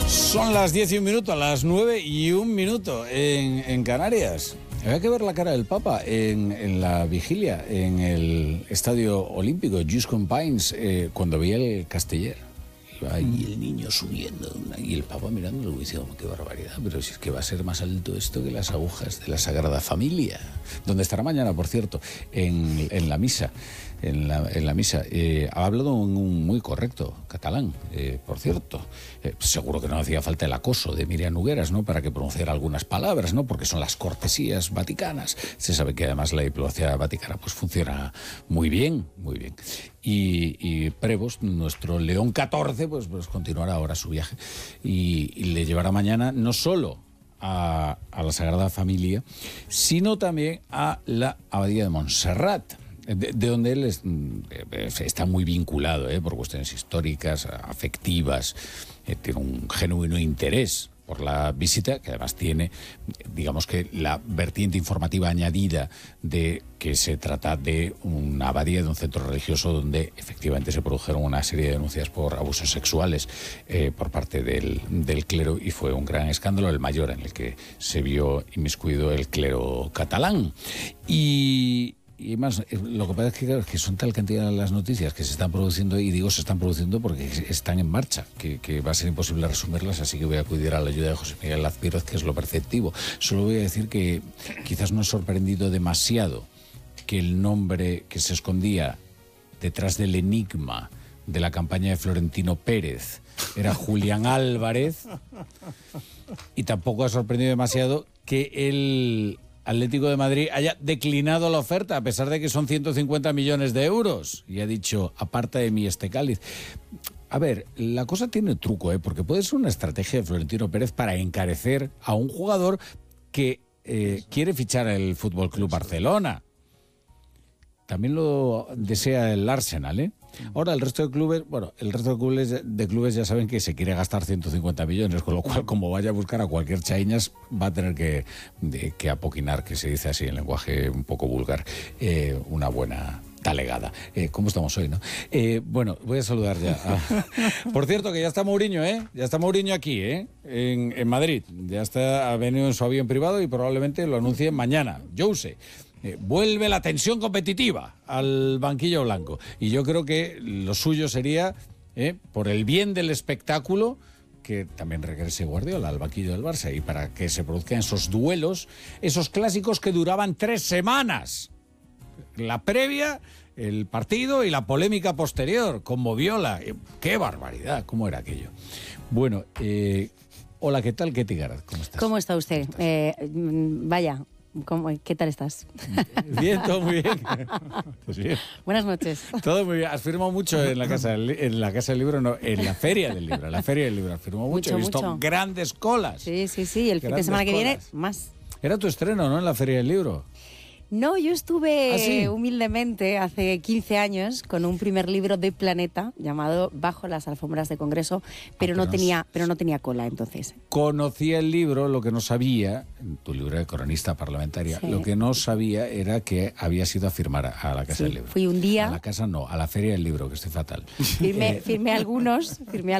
Son las 10 y un minuto, las 9 y un minuto en Canarias. Había que ver la cara del Papa en la vigilia en el Estadio Olímpico, Just Pines, cuando veía el Casteller. Iba ahí el niño subiendo y el Papa mirándolo y diciendo, qué barbaridad, pero si es que va a ser más alto esto que las agujas de la Sagrada Familia, donde estará mañana, por cierto, en la misa. En la misa. Ha hablado un muy correcto catalán, por cierto. Seguro que no hacía falta el acoso de Miriam Nogueras, ¿no?, para que pronunciara algunas palabras, ¿no?, porque son las cortesías vaticanas. Se sabe que además la diplomacia vaticana pues funciona muy bien, muy bien. Y Prevost, nuestro León XIV, pues continuará ahora su viaje y le llevará mañana no solo a la Sagrada Familia, sino también a la Abadía de Montserrat, de donde él está muy vinculado, por cuestiones históricas, afectivas, tiene un genuino interés por la visita, que además tiene, digamos que la vertiente informativa añadida de que se trata de una abadía, de un centro religioso donde efectivamente se produjeron una serie de denuncias por abusos sexuales por parte del clero, y fue un gran escándalo, el mayor en el que se vio inmiscuido el clero catalán. Y más, lo que pasa es que, claro, que son tal cantidad las noticias que se están produciendo, y digo se están produciendo porque están en marcha, que va a ser imposible resumirlas, así que voy a acudir a la ayuda de José Miguel Azpiroz, que es lo perceptivo. Solo voy a decir que quizás no ha sorprendido demasiado que el nombre que se escondía detrás del enigma de la campaña de Florentino Pérez era Julián Álvarez, y tampoco ha sorprendido demasiado que el Atlético de Madrid haya declinado la oferta, a pesar de que son 150 millones de euros, y ha dicho, aparta de mí este cáliz. A ver, la cosa tiene truco, porque puede ser una estrategia de Florentino Pérez para encarecer a un jugador que quiere fichar el Fútbol Club Barcelona. También lo desea el Arsenal, Ahora el resto de clubes ya saben que se quiere gastar 150 millones, con lo cual, como vaya a buscar a cualquier chaiñas, va a tener que apoquinar, que se dice así en lenguaje un poco vulgar, una buena talegada. ¿Cómo estamos hoy, no? Bueno, voy a saludar ya. Por cierto, que ya está Mourinho, Ya está Mourinho aquí, en Madrid. Ha venido en su avión privado y probablemente lo anuncie mañana. Jose. Vuelve la tensión competitiva al banquillo blanco. Y yo creo que lo suyo sería, por el bien del espectáculo, que también regrese Guardiola al banquillo del Barça, y para que se produzcan esos duelos, esos clásicos que duraban 3 semanas. La previa, el partido y la polémica posterior, conmovióla. ¡Qué barbaridad! ¿Cómo era aquello? Bueno, hola, ¿qué tal, Ketty Garat? ¿Cómo estás? ¿Cómo está usted? Vaya... ¿Qué tal estás? Bien, todo muy bien. Pues bien. Buenas noches. Todo muy bien. Has firmado mucho en la Casa del Libro, no, en la Feria del Libro. En la Feria del Libro has firmado mucho. He visto grandes colas. Sí. El fin de semana que viene, más. Era tu estreno, ¿no?, en la Feria del Libro. No, yo estuve ¿Sí? humildemente hace 15 años con un primer libro de Planeta llamado Bajo las alfombras de Congreso, pero no tenía cola entonces. Conocía el libro, lo que no sabía, tu libro de cronista parlamentaria, lo que no sabía era que habías ido a firmar a la Casa del Libro. Fui un día. A la casa no, a la Feria del Libro, que estoy fatal. Firmé algunos,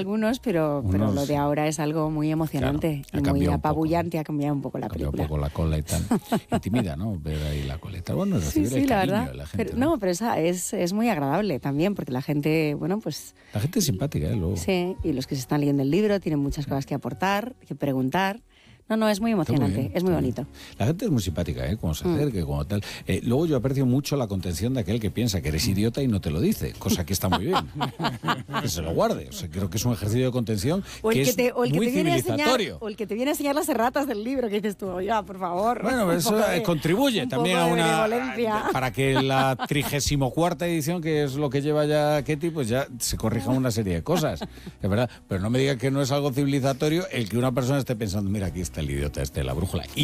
pero lo de ahora es algo muy emocionante, claro, muy apabullante, ha cambiado un poco la película. Ha cambiado un poco la cola y tal. Intimida, ¿no?, ver ahí la coleta. Bueno, recibir el cariño la verdad. De la gente. Pero esa es muy agradable también, porque la gente, La gente es simpática, luego. Sí, y los que se están leyendo el libro tienen muchas cosas que aportar, que preguntar. No, es muy emocionante, es muy bonito. La gente es muy simpática, como se acerque, como tal. Luego yo aprecio mucho la contención de aquel que piensa que eres idiota y no te lo dice, cosa que está muy bien. Que se lo guarde. O sea, creo que es un ejercicio de contención muy civilizatorio. O el que te viene a enseñar las erratas del libro, que dices tú, ya, por favor. Bueno, eso contribuye también a una... benevolencia. Para que la 34ª edición, que es lo que lleva ya Ketty, pues ya se corrija una serie de cosas. Es verdad, pero no me diga que no es algo civilizatorio el que una persona esté pensando, mira, aquí está el idiota, la brújula.